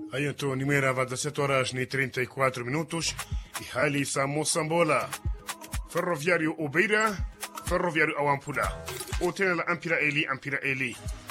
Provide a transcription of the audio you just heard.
Aí então, Nimeira vai 17 horas e 34 minutos e hali sa Moçambola. Ferroviário Obeira, Ferroviário Awampula. O tena la Ampira Eli.